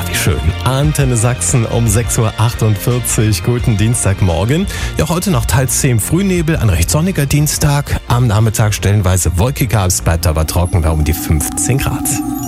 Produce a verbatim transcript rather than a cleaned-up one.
wie schön. Antenne Sachsen um sechs Uhr achtundvierzig. Guten Dienstagmorgen. Ja, heute noch teils zehn Frühnebel, ein recht sonniger Dienstag. Am Nachmittag stellenweise wolkiger, es bleibt aber trocken bei um die fünfzehn Grad.